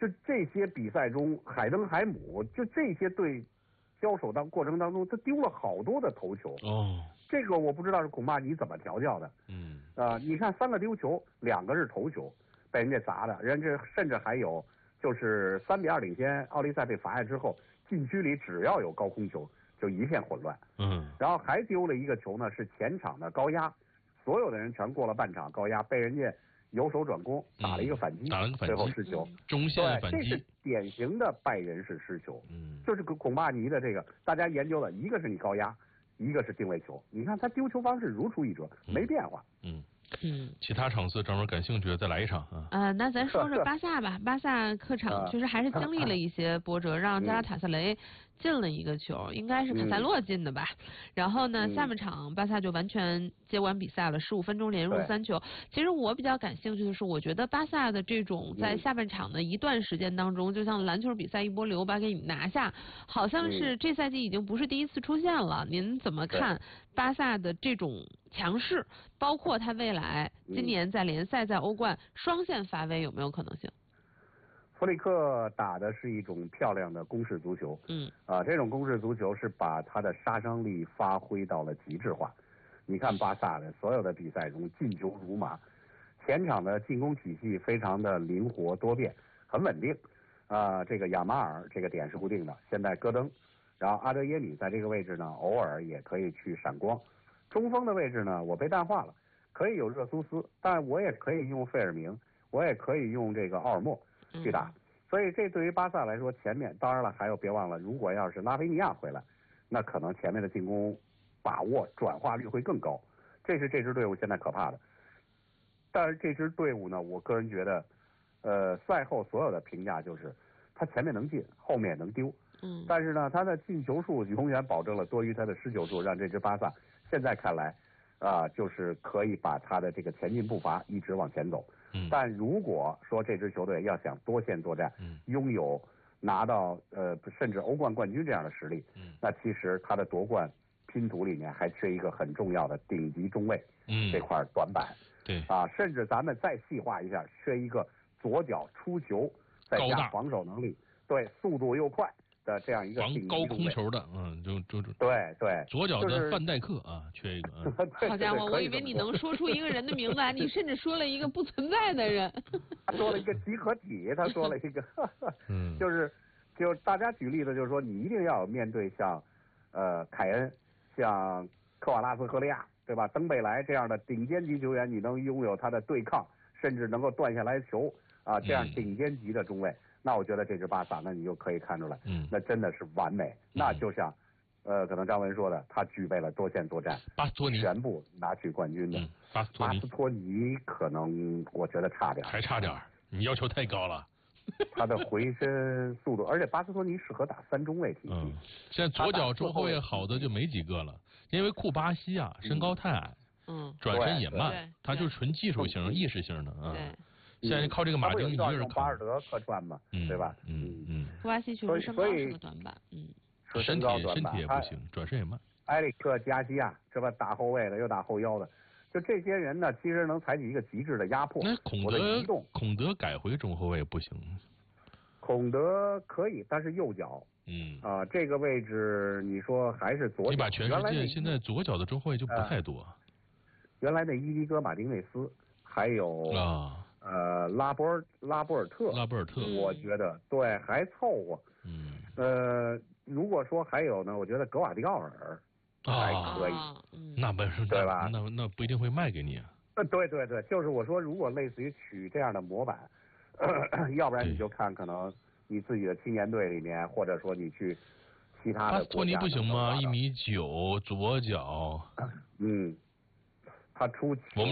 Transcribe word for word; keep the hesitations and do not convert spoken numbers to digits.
就这些比赛中，海登海姆就这些队交手当过程当中，他丢了好多的头球。 哦， 这个我不知道是恐怕你怎么调教的。 嗯， 啊、呃，你看三个丢球，两个是头球，被人家砸的，人家甚至还有就是三比二领先，奥利赛被罚下之后，禁区里只要有高空球就一片混乱。 嗯， 然后还丢了一个球呢，是前场的高压，所有的人全过了半场高压，被人家由守转攻打了一个反击， 嗯、打了个反击， 最后失球， 中线反击， 对，这是典型的拜仁式失球。 嗯， 就是孔帕尼的这个，大家研究了一个是你高压，一个是定位球，你看他丢球方式如出一辙，没变化。 嗯。 嗯， 其他场次，张文感兴趣的再来一场啊。 呃，那咱说说巴萨吧。巴萨客场确实还是经历了一些波折，让加拉塔萨雷进了一个球，应该是卡塞洛进的吧。嗯、然后呢，下半场巴萨就完全接管比赛了，十五分钟连入三球。其实我比较感兴趣的是，我觉得巴萨的这种在下半场的一段时间当中，就像篮球比赛一波流把给你拿下，好像是这赛季已经不是第一次出现了。您怎么看巴萨的这种强势，包括他未来？来，今年在联赛、在欧冠双线发威有没有可能性？ 弗里克打的是一种漂亮的攻势足球，嗯，啊，这种攻势足球是把他的杀伤力发挥到了极致化。你看巴萨的所有的比赛中进球如麻，前场的进攻体系非常的灵活多变，很稳定。啊，这个亚马尔这个点是固定的，现在戈登，然后阿德耶米在这个位置呢，偶尔也可以去闪光。中锋的位置呢，我被淡化了。可以有热苏斯，但我也可以用费尔明，我也可以用这个奥尔莫去打。嗯、所以这对于巴萨来说，前面当然了，还有别忘了，如果要是拉菲尼亚回来，那可能前面的进攻把握转化率会更高。这是这支队伍现在可怕的。但是这支队伍呢，我个人觉得，呃，赛后所有的评价就是他前面能进，后面能丢。嗯。但是呢，他的进球数永远保证了多于他的失球数，让这支巴萨现在看来。啊、呃，就是可以把他的这个前进步伐一直往前走。嗯，但如果说这支球队要想多线作战，嗯，拥有拿到呃甚至欧冠冠军这样的实力，嗯，那其实他的夺冠拼图里面还缺一个很重要的顶级中卫，嗯，这块短板。 对啊，甚至咱们再细化一下，缺一个左脚出球再加防守能力，对，速度又快。的这样一个防高空球的，嗯，就就就对对， 左脚的范戴克啊，缺一个。嗯、 好家伙，我以为你能说出一个人的名字来，你甚至说了一个不存在的人。 他说了一个集合体，他说了一个，嗯，就是就大家举例子，就是说你一定要面对像呃凯恩、像科瓦拉斯赫利亚，对吧？登贝莱这样的顶尖级球员，你能拥有他的对抗，甚至能够断下来球啊，这样顶尖级的中卫。嗯，那我觉得这支巴萨，那你就可以看出来，嗯，那真的是完美。嗯、那就像，呃，可能张文说的，他具备了多线作战， 巴斯托尼全部拿取冠军的。嗯、 巴斯托尼， 巴斯托尼可能我觉得差点， 还差点，你要求太高了。 他的回身速度，而且巴斯托尼适合打三中卫体系。 嗯，现在左脚中后卫好的就没几个了，因为库巴西啊身高太矮，嗯，转身也慢，他就是纯技术型、意识型的啊。 对。 现在靠这个马丁一个人巴尔德客串嘛，嗯、对吧？ 嗯嗯。 库巴西确实身高是个短板，嗯。 身体身体也不行，转身也慢。 埃里克加西亚这吧，打后卫的又打后腰的，就这些人呢，其实能采取一个极致的压迫。 那孔德孔德改回中后卫不行。 孔德可以，但是右脚。嗯。啊、呃，这个位置你说还是左脚。 你把全世界现在左脚的中后卫就不太多。呃、 原来的伊迪戈马丁内斯，还有啊。 呃，拉波尔拉波尔特， 拉波尔特， 我觉得对还凑合。嗯，呃，如果说还有呢，我觉得格瓦迪奥尔还可以。 啊、那不是对吧？ 那那不一定会卖给你啊。 呃，对对对，就是我说，如果类似于取这样的模板，呃、要不然你就看可能你自己的青年队里面，或者说你去其他的国家。 巴斯托尼不行吗？一米九，左脚。 嗯，他出。 我们。